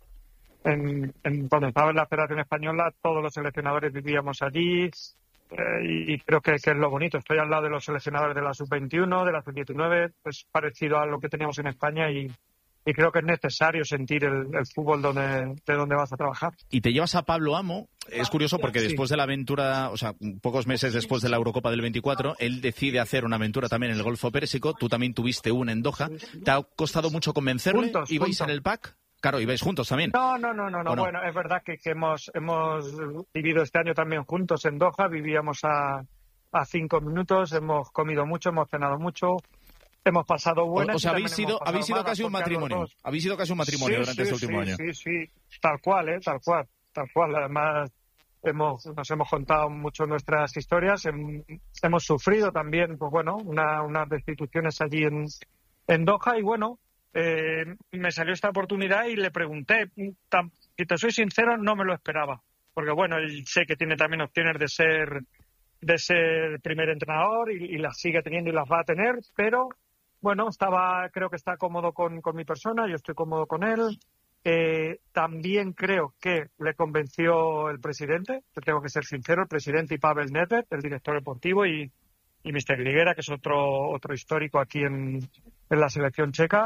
En, en, cuando estaba en la Federación Española, todos los seleccionadores vivíamos allí, eh, y, y creo que, que es lo bonito. Estoy al lado de los seleccionadores de la sub veintiuno, de la sub diecinueve, pues parecido a lo que teníamos en España, y, y creo que es necesario sentir el, el fútbol donde, de donde vas a trabajar. Y te llevas a Pablo Amo. Es curioso porque después de la aventura, o sea, pocos meses después de la Eurocopa del veinticuatro, él decide hacer una aventura también en el Golfo Pérsico. Tú también tuviste una en Doha. ¿Te ha costado mucho convencerle? Juntos, ¿Ibais juntos. en el pack? Claro, ibais juntos también. No, no, no, no, no. no? Bueno, es verdad que, que hemos hemos vivido este año también juntos en Doha, vivíamos a, a cinco minutos, hemos comido mucho, hemos cenado mucho, hemos pasado buenas. O, o sea, y habéis también sido, hemos pasado habéis sido malas, casi un porque a los matrimonio. dos- Habéis sido casi un matrimonio Sí, durante sí, este último sí, año. Sí, sí, tal cual, ¿eh? Tal cual, tal cual. Además, hemos, nos hemos contado mucho nuestras historias, hem- hemos sufrido también, pues bueno, una, unas destituciones allí en, en Doha, y bueno, eh, me salió esta oportunidad y le pregunté, tam- si te soy sincero, no me lo esperaba, porque bueno, él sé que tiene también opciones de ser de ser primer entrenador y, y las sigue teniendo y las va a tener, pero bueno, estaba, creo que está cómodo con, con mi persona, yo estoy cómodo con él. Eh, también creo que le convenció el presidente, te tengo que ser sincero, el presidente y Pavel Nedved, el director deportivo, y, y mister Griguera, que es otro otro histórico aquí en, en la selección checa.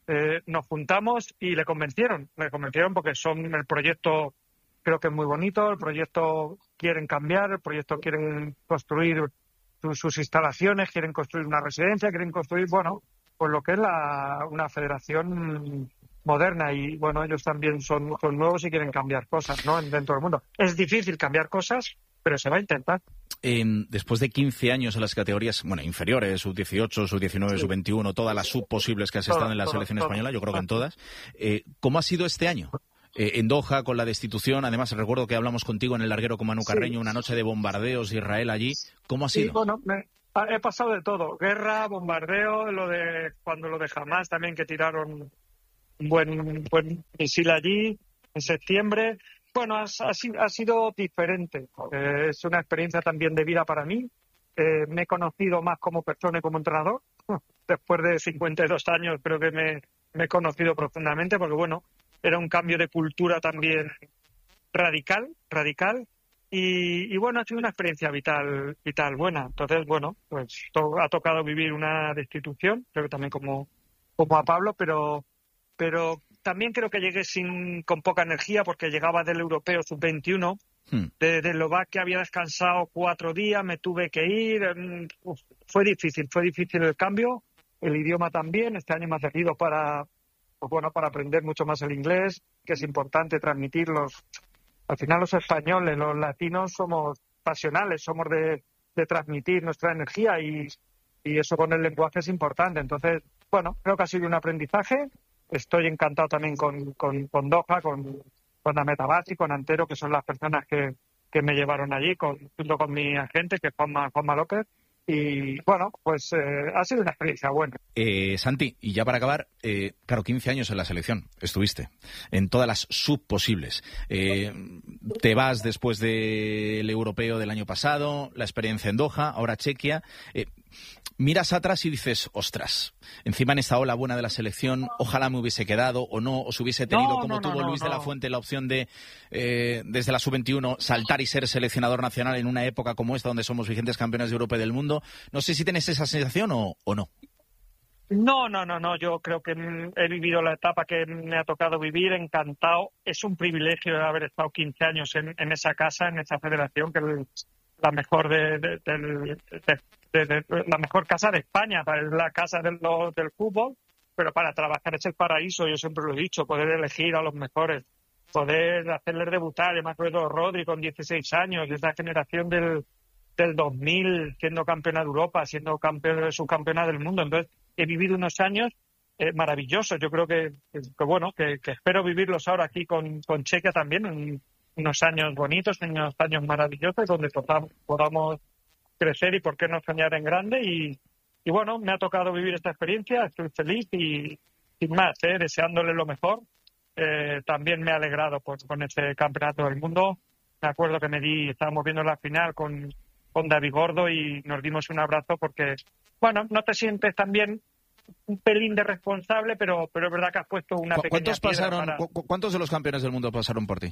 eh, nos juntamos y le convencieron, le convencieron porque son el proyecto, creo que es muy bonito, el proyecto quieren cambiar, el proyecto quieren construir su, sus instalaciones, quieren construir una residencia, quieren construir, bueno, pues lo que es la, una federación moderna y, bueno, ellos también son, son nuevos y quieren cambiar cosas, ¿no?, dentro del mundo. Es difícil cambiar cosas, pero se va a intentar. Eh, después de quince años en las categorías, bueno, inferiores, sub dieciocho, sub diecinueve, sí. sub veintiuno, todas las sub posibles que has todo, estado en la todo, selección todo. española, yo creo que en todas. Eh, ¿Cómo ha sido este año? Eh, en Doha, con la destitución, además recuerdo que hablamos contigo en el larguero con Manu Carreño, sí. una noche de bombardeos de Israel allí. ¿Cómo ha sido? Sí, bueno, me, he pasado de todo. Guerra, bombardeo, lo de cuando lo de Hamas también, que tiraron un buen, buen misil allí en septiembre. Bueno, ha, ha, ha sido diferente. Eh, es una experiencia también de vida para mí. Eh, me he conocido más como persona y como entrenador. Después de cincuenta y dos años creo que me, me he conocido profundamente porque, bueno, era un cambio de cultura también radical, radical. Y, y bueno, ha sido una experiencia vital, vital buena. Entonces, bueno, pues to, ha tocado vivir una destitución, creo que también como, como a Pablo, pero... pero también creo que llegué sin con poca energía porque llegaba del europeo sub veintiuno, hmm. de, de Eslovaquia, había descansado cuatro días, me tuve que ir, uf, fue difícil, fue difícil el cambio, el idioma también, este año me ha servido para, pues bueno, para aprender mucho más el inglés, que es importante transmitirlos. Al final los españoles, los latinos somos pasionales, somos de, de transmitir nuestra energía y, y eso con el lenguaje es importante. Entonces, bueno, creo que ha sido un aprendizaje. Estoy encantado también con, con, con Doha, con, con Ahmed Abbas y con Antero, que son las personas que, que me llevaron allí, con, junto con mi agente, que es Juanma, Juanma López. Y bueno, pues eh, ha sido una experiencia buena. Eh, Santi, y ya para acabar, eh, claro, quince años en la selección, estuviste en todas las subposibles. Eh, te vas después del europeo del año pasado, la experiencia en Doha, ahora Chequia. Eh, miras atrás y dices, ostras, encima en esta ola buena de la selección, ojalá me hubiese quedado o no, os hubiese tenido no, como no, tuvo no, Luis no. de la Fuente la opción de, eh, desde la sub veintiuno, saltar y ser seleccionador nacional en una época como esta, donde somos vigentes campeones de Europa y del mundo. No sé si tienes esa sensación o, o no. No, no, no, no. Yo creo que he vivido la etapa que me ha tocado vivir, encantado. Es un privilegio haber estado quince años en, en esa casa, en esa federación, que es la mejor de, de, de, de, de, de la mejor casa de España, es la casa del, del fútbol, pero para trabajar es el paraíso. Yo siempre lo he dicho, poder elegir a los mejores, poder hacerles debutar. Yo me acuerdo Rodri con dieciséis años, de esa generación del del dos mil, siendo campeona de Europa, siendo campeona, subcampeona del mundo. Entonces, he vivido unos años eh, maravillosos. Yo creo que, que, que bueno, que, que espero vivirlos ahora aquí con, con Chequia también, en unos años bonitos, unos años maravillosos, donde podamos, podamos crecer y por qué no soñar en grande. Y, y bueno, me ha tocado vivir esta experiencia, estoy feliz y sin más, eh, deseándole lo mejor. Eh, también me ha alegrado pues, con este campeonato del mundo. Me acuerdo que me di, estábamos viendo la final con con David Gordo y nos dimos un abrazo porque, bueno, no te sientes también un pelín de responsable, pero pero es verdad que has puesto una pequeña ¿Cuántos pasaron? Para... ¿cu ¿Cuántos de los campeones del mundo pasaron por ti?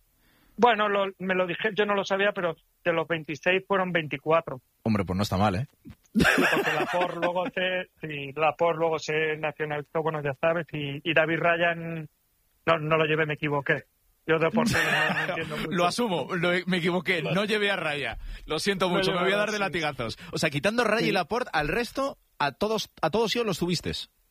Bueno, lo, me lo dije, yo no lo sabía, pero de los veintiséis fueron veinticuatro. Hombre, pues no está mal, ¿eh? Sí, porque Laporte luego se, sí, Laporte luego se nacionalizó, bueno, ya sabes, y, y David Ryan, no, no lo llevé, me equivoqué. Yo de por sí no, no entiendo mucho. Lo asumo, lo, me equivoqué, no llevé a Raya. Lo siento mucho, no me voy a dar de latigazos. O sea, quitando Raya sí. y Laporte, al resto, a todos a todos ellos los tuviste.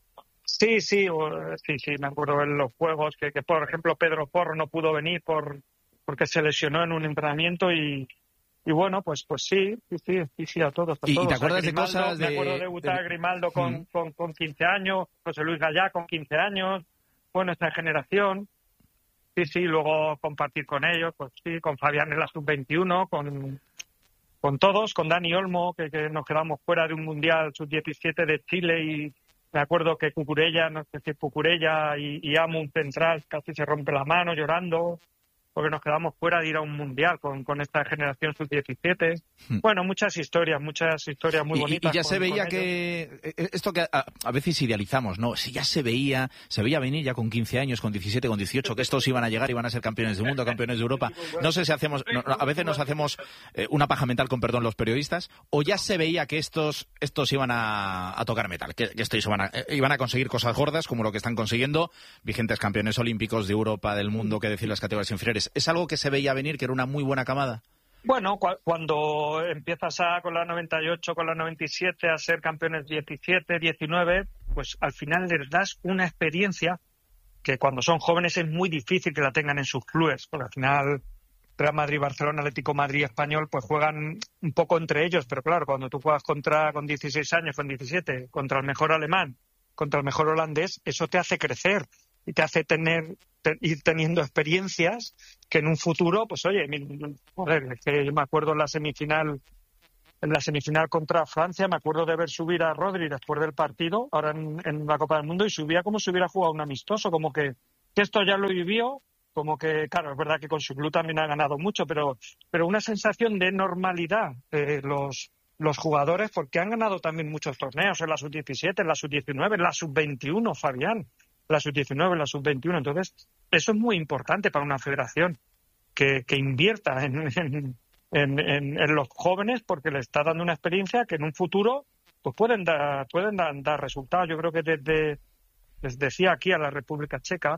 Sí, sí, sí, sí, me acuerdo en los juegos que, que por ejemplo, Pedro Porro no pudo venir por porque se lesionó en un entrenamiento y, y bueno, pues pues sí, sí, sí, sí, sí a todos. A ¿Y, todos. ¿Y te acuerdas Grimaldo, de cosas de...? Me acuerdo de debutar a Grimaldo con, mm. con, con quince años, José Luis Gallá con quince años, bueno, esta generación. Sí, sí, luego compartir con ellos, pues sí, con Fabián en la sub veintiuno, con, con todos, con Dani Olmo, que, que nos quedamos fuera de un Mundial sub diecisiete de Chile y me acuerdo que Cucurella, no sé si Cucurella y, y Amun central casi se rompe la mano llorando. porque nos quedamos fuera de ir a un mundial con, con esta generación sub diecisiete. Hmm. Bueno, muchas historias, muchas historias muy bonitas. Y, y ya con, se veía que esto que a, a veces idealizamos, ¿no? Si ya se veía, se veía venir ya con quince años, con diecisiete, con dieciocho, que estos iban a llegar y iban a ser campeones del mundo, campeones de Europa. No sé si hacemos, no, a veces nos hacemos eh, una paja mental, con perdón, los periodistas, o ya se veía que estos estos iban a, a tocar metal, que, que estos iban a, eh, iban a conseguir cosas gordas como lo que están consiguiendo, vigentes campeones olímpicos de Europa, del mundo, que decir las categorías inferiores. ¿Es algo que se veía venir, que era una muy buena camada? Bueno, cu cuando empiezas a, con la noventa y ocho, con la noventa y siete, a ser campeones diecisiete, diecinueve, pues al final les das una experiencia que cuando son jóvenes es muy difícil que la tengan en sus clubes, porque al final Real Madrid, Barcelona, Atlético Madrid, Español, pues juegan un poco entre ellos, pero claro, cuando tú juegas contra, con dieciséis años, con diecisiete, contra el mejor alemán, contra el mejor holandés, eso te hace crecer y te hace tener te, ir teniendo experiencias que en un futuro, pues oye, joder, es que yo me acuerdo en la semifinal, en la semifinal contra Francia, me acuerdo de ver subir a Rodri después del partido, ahora en, en la Copa del Mundo, y subía como si hubiera jugado un amistoso, como que, que esto ya lo vivió, como que, claro, es verdad que con su club también ha ganado mucho, pero, pero una sensación de normalidad de los, los jugadores, porque han ganado también muchos torneos en la sub diecisiete, en la sub diecinueve, en la sub veintiuno, Fabián, la sub diecinueve, la sub veintiuno. Entonces, eso es muy importante para una federación, que, que invierta en, en, en, en, en los jóvenes, porque le está dando una experiencia que en un futuro pues pueden dar, pueden dar, dar resultados. Yo creo que desde, les decía aquí a la República Checa,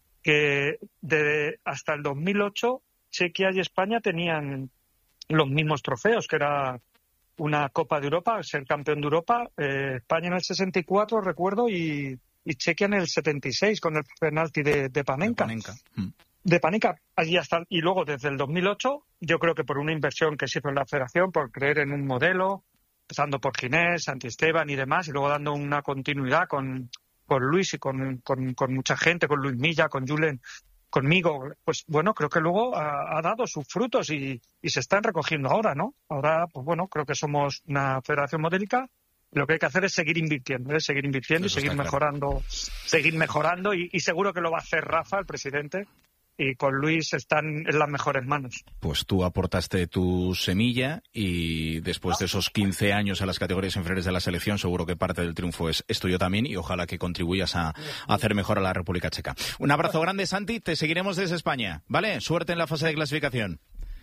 que de, hasta el dos mil ocho Chequia y España tenían los mismos trofeos, que era una Copa de Europa, ser campeón de Europa, eh, España en el sesenta y cuatro, recuerdo, y, y Chequia en el setenta y seis con el penalti de, de Panenka. De Panenka. Mm. De Panenka, allí hasta, y luego desde el dos mil ocho, yo creo que por una inversión que se hizo en la federación, por creer en un modelo, empezando por Ginés, Santisteban y demás, y luego dando una continuidad con... con Luis y con, con, con mucha gente, con Luis Milla, con Julen, conmigo, pues bueno, creo que luego ha, ha dado sus frutos y, y se están recogiendo ahora, ¿no? Ahora, pues bueno, creo que somos una federación modélica. Lo que hay que hacer es seguir invirtiendo, ¿eh? seguir invirtiendo Eso y seguir mejorando, claro. seguir mejorando y, y seguro que lo va a hacer Rafa, el presidente, y con Luis están en las mejores manos. Pues tú aportaste tu semilla y después de esos quince años a las categorías inferiores de la selección, seguro que parte del triunfo es, es tuyo también, y ojalá que contribuyas a, a hacer mejor a la República Checa. Un abrazo grande, Santi, te seguiremos desde España, ¿vale? Suerte en la fase de clasificación.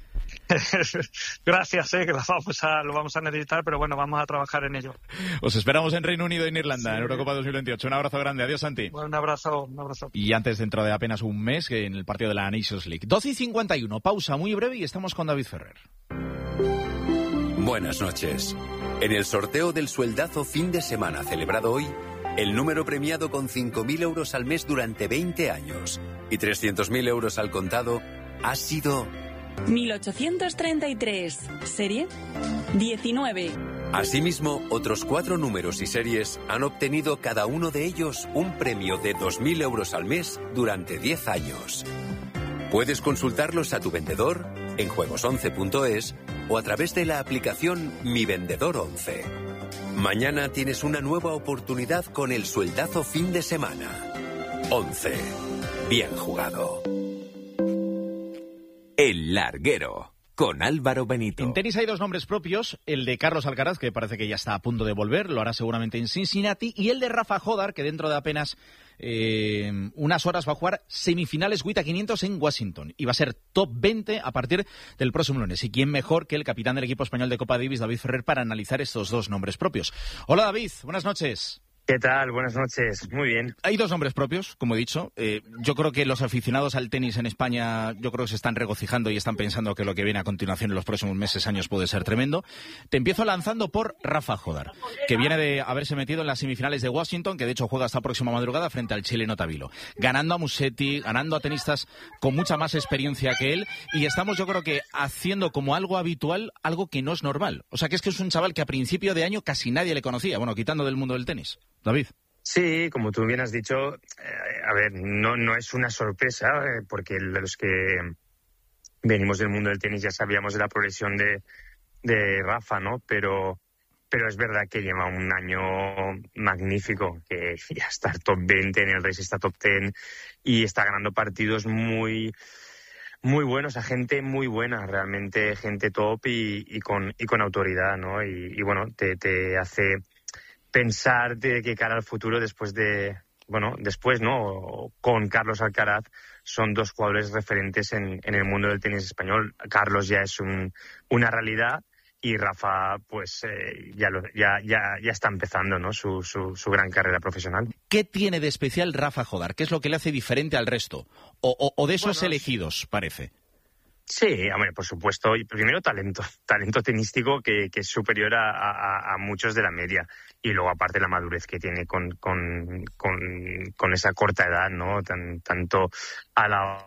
Gracias, eh, que lo vamos, a, lo vamos a necesitar, pero bueno, vamos a trabajar en ello. Os esperamos en Reino Unido y en Irlanda, sí. en Eurocopa dos mil veintiocho. Un abrazo grande, adiós, Santi. Bueno, un abrazo, un abrazo. Y antes, dentro de apenas un mes, que en el partido de la Nations League. doce y cincuenta y uno, pausa muy breve y estamos con David Ferrer. Buenas noches. En el sorteo del sueldazo fin de semana celebrado hoy, el número premiado con cinco mil euros al mes durante veinte años y trescientos mil euros al contado ha sido... mil ochocientos treinta y tres, serie diecinueve. Asimismo, otros cuatro números y series han obtenido cada uno de ellos un premio de dos mil euros al mes durante diez años. Puedes consultarlos a tu vendedor, en juegos once punto es o a través de la aplicación Mi Vendedor once. Mañana tienes una nueva oportunidad con el sueldazo fin de semana. once. Bien jugado. El Larguero, con Álvaro Benito. En tenis hay dos nombres propios, el de Carlos Alcaraz, que parece que ya está a punto de volver, lo hará seguramente en Cincinnati, y el de Rafa Jodar, que dentro de apenas eh, unas horas va a jugar semifinales W I T A quinientos en Washington, y va a ser top veinte a partir del próximo lunes. Y quién mejor que el capitán del equipo español de Copa Davis, David Ferrer, para analizar estos dos nombres propios. Hola, David, buenas noches. ¿Qué tal? Buenas noches. Muy bien. Hay dos nombres propios, como he dicho. Eh, yo creo que los aficionados al tenis en España, yo creo que se están regocijando y están pensando que lo que viene a continuación en los próximos meses, años, puede ser tremendo. Te empiezo lanzando por Rafa Jodar, que viene de haberse metido en las semifinales de Washington, que de hecho juega esta próxima madrugada frente al chileno Tabilo. Ganando a Musetti, ganando a tenistas con mucha más experiencia que él, y estamos, yo creo que, haciendo como algo habitual, algo que no es normal. O sea, que es que es un chaval que a principio de año casi nadie le conocía, bueno, quitando del mundo del tenis. David. Sí, como tú bien has dicho, eh, a ver, no, no es una sorpresa, eh, porque los que venimos del mundo del tenis ya sabíamos de la progresión de, de Rafa, ¿no? Pero, pero es verdad que lleva un año magnífico, que ya está top veinte, en el race está top diez y está ganando partidos muy... muy buenos, a gente muy buena, realmente gente top y, y con y con autoridad, ¿no? Y, y bueno, te, te hace pensar de qué cara al futuro después de, bueno, después, ¿no? Con Carlos Alcaraz son dos jugadores referentes en, en el mundo del tenis español. Carlos ya es un, una realidad y Rafa, pues eh, ya, lo, ya, ya, ya está empezando, ¿no? Su, su, su gran carrera profesional. ¿Qué tiene de especial Rafa Jodar? ¿Qué es lo que le hace diferente al resto? O, o, o de esos bueno, elegidos, parece. Sí, hombre, por supuesto. Y primero talento, talento tenístico que, que es superior a, a, a muchos de la media. Y luego aparte la madurez que tiene con, con, con, con esa corta edad, ¿no? Tan, tanto a la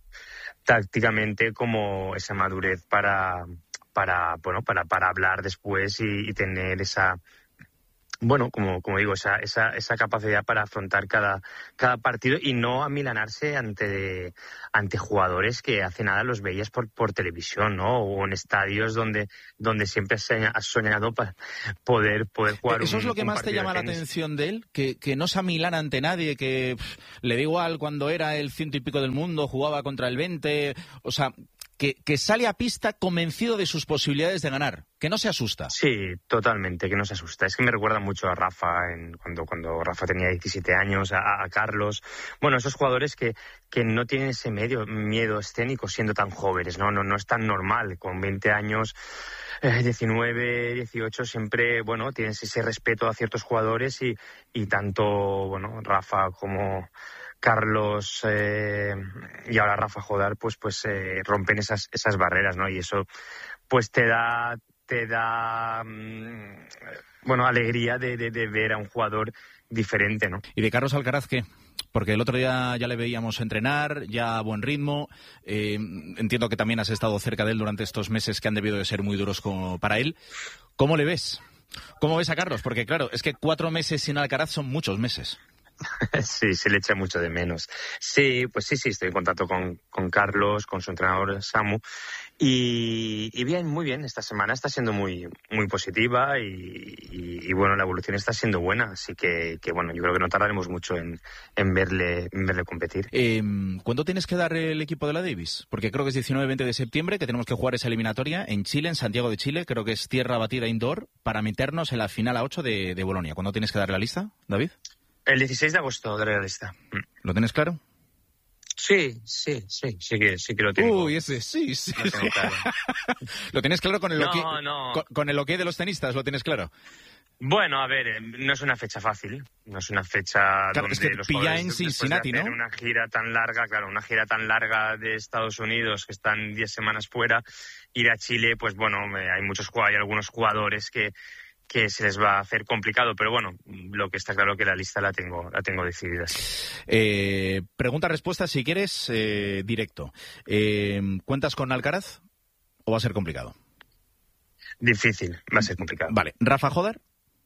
tácticamente como esa madurez para para bueno para para hablar después y, y tener esa bueno como como digo esa esa esa capacidad para afrontar cada cada partido y no amilanarse ante ante jugadores que hace nada los veías por por televisión, ¿no? O en estadios donde donde siempre has soñado para poder poder jugar. Eso un, es lo que más te llama la atención de él, que que no se amilana ante nadie, que pff, le da igual cuando era el ciento y pico del mundo, jugaba contra el veinte, o sea, Que, que sale a pista convencido de sus posibilidades de ganar, que no se asusta. Sí, totalmente, que no se asusta. Es que me recuerda mucho a Rafa, en, cuando, cuando Rafa tenía diecisiete años, a, a Carlos. Bueno, esos jugadores que, que no tienen ese medio, miedo escénico siendo tan jóvenes, ¿no? No, no es tan normal. Con veinte años, eh, diecinueve, dieciocho, siempre, bueno, tienes ese respeto a ciertos jugadores y, y tanto, bueno, Rafa como Carlos eh, y ahora Rafa Jodar pues pues eh, rompen esas esas barreras, ¿no? Y eso pues te da te da mmm, bueno alegría de, de, de ver a un jugador diferente, ¿no? ¿Y de Carlos Alcaraz qué? Porque el otro día ya le veíamos entrenar, ya a buen ritmo. Eh, entiendo que también has estado cerca de él durante estos meses que han debido de ser muy duros como para él. ¿Cómo le ves? ¿Cómo ves a Carlos? Porque claro, es que cuatro meses sin Alcaraz son muchos meses. Sí, se le echa mucho de menos. Sí, pues sí, sí, estoy en contacto con, con Carlos, con su entrenador Samu. Y, y bien, muy bien, esta semana está siendo muy muy positiva y, y, y bueno, la evolución está siendo buena. Así que, que bueno, yo creo que no tardaremos mucho en, en, verle, en verle competir. Eh, ¿Cuándo tienes que dar el equipo de la Davis? Porque creo que es diecinueve veinte de septiembre, que tenemos que jugar esa eliminatoria en Chile, en Santiago de Chile. Creo que es tierra batida indoor para meternos en la final a ocho de, de Bolonia. ¿Cuándo tienes que dar la lista, David? El dieciséis de agosto de la lista. ¿Lo tienes claro? Sí, sí, sí, sí que, sí que lo tengo. Uy, ese sí, sí. Lo, tengo claro. ¿Lo tienes claro con el, no, okay, no. Con, con el ok de los tenistas? ¿Lo tienes claro? Bueno, a ver, no es una fecha fácil. No es una fecha claro, donde es que los pilla en Cincinnati, de ¿no? Una gira tan larga, claro, una gira tan larga de Estados Unidos, que están diez semanas fuera, ir a Chile, pues bueno, hay muchos hay algunos jugadores que que se les va a hacer complicado, pero bueno, lo que está claro que la lista la tengo la tengo decidida. Eh, Pregunta-respuesta, si quieres, eh, directo. Eh, ¿Cuentas con Alcaraz o va a ser complicado? Difícil, va a ser complicado. Vale, ¿Rafa Jodar?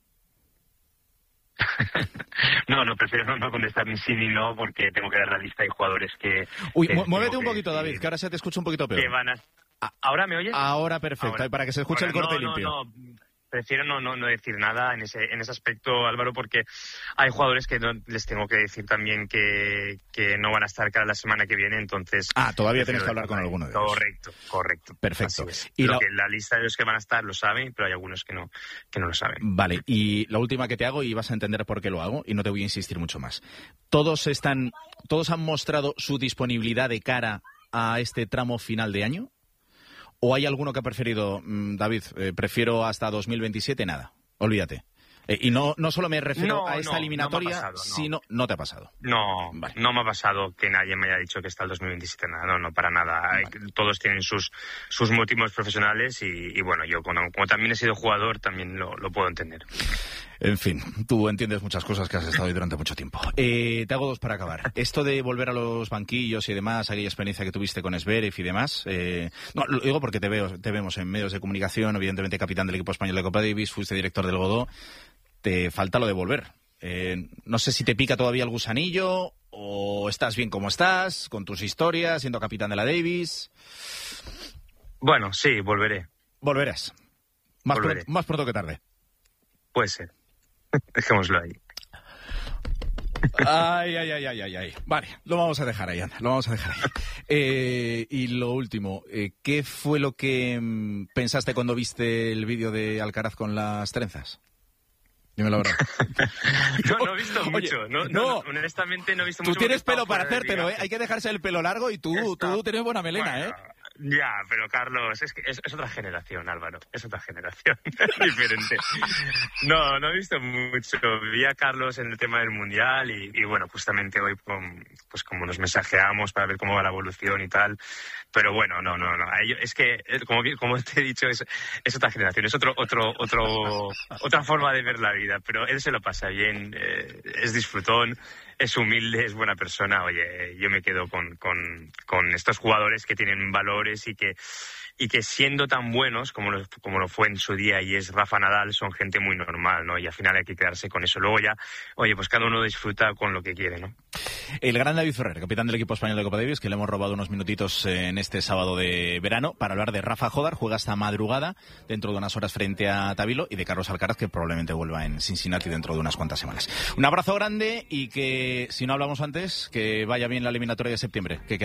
No, no, prefiero no, no contestar ni sí ni no, porque tengo que dar la lista de jugadores que... Uy, que muévete un poquito, David, que ahora se te escucha un poquito peor. Que van a... ¿Ahora me oyes? Ahora perfecto, Ahora. para que se escuche Ahora, el corte no, limpio. No, no. Prefiero no, no, no decir nada en ese, en ese aspecto, Álvaro, porque hay jugadores que no, les tengo que decir también que, que no van a estar cada la semana que viene, entonces... Ah, todavía tienes que hablar con alguno de ellos. Correcto, correcto. Perfecto. Y lo la... que la lista de los que van a estar lo saben, pero hay algunos que no, que no lo saben. Vale, y la última que te hago, y vas a entender por qué lo hago, y no te voy a insistir mucho más. ¿Todos están, todos han mostrado su disponibilidad de cara a este tramo final de año? ¿O hay alguno que ha preferido, David, eh, prefiero hasta dos mil veintisiete, nada, olvídate? Eh, y no no solo me refiero no, a esta no, eliminatoria, no pasado, no. sino... No te ha pasado. No, vale. No me ha pasado que nadie me haya dicho que está el dos mil veintisiete, nada, no, no, para nada. Vale. Todos tienen sus sus motivos profesionales y, y bueno, yo como, como también he sido jugador, también lo, lo puedo entender. En fin, tú entiendes muchas cosas que has estado ahí durante mucho tiempo. Eh, te hago dos para acabar. Esto de volver a los banquillos y demás, aquella experiencia que tuviste con Zverev y demás, eh, no, lo digo porque te veo, te vemos en medios de comunicación, evidentemente capitán del equipo español de Copa Davis, fuiste director del Godó, te falta lo de volver. Eh, no sé si te pica todavía el gusanillo o estás bien como estás, con tus historias, siendo capitán de la Davis. Bueno, sí, volveré. Volverás. Más, Volveré. Pronto, más pronto que tarde. Puede ser. Dejémoslo ahí. Ay, ay, ay, ay, ay, ay. Vale, lo vamos a dejar ahí, anda, lo vamos a dejar ahí. Eh, y lo último, eh, ¿qué fue lo que mm, pensaste cuando viste el vídeo de Alcaraz con las trenzas? Dime la verdad. No, no he visto mucho. Oye, no, no, no. honestamente no he visto Tú mucho. tienes pelo para fuera del hacértelo, ¿eh? viaje. Hay que dejarse el pelo largo y tú, tú tienes buena melena, Bueno, ¿eh? Ya, pero Carlos, es que es, es otra generación, Álvaro. Es otra generación diferente. No, no he visto mucho. Vi a Carlos en el tema del Mundial y, y bueno, justamente hoy con, pues como nos mensajeamos para ver cómo va la evolución y tal. Pero bueno, no, no, no. Es que, como, como te he dicho, es, es otra generación. Es otro, otro, otro, otra forma de ver la vida. Pero él se lo pasa bien, eh, es disfrutón, es humilde, es buena persona. Oye, yo me quedo con, con, con estos jugadores que tienen valores y que, y que siendo tan buenos como lo, como lo fue en su día y es Rafa Nadal, son gente muy normal, ¿no? Y al final hay que quedarse con eso. Luego ya, oye, pues cada uno disfruta con lo que quiere, ¿no? El gran David Ferrer, capitán del equipo español de Copa Davis, que le hemos robado unos minutitos en este sábado de verano para hablar de Rafa Jodar, juega esta madrugada dentro de unas horas frente a Tabilo, y de Carlos Alcaraz, que probablemente vuelva en Cincinnati dentro de unas cuantas semanas. Un abrazo grande y que, si no hablamos antes, que vaya bien la eliminatoria de septiembre. Que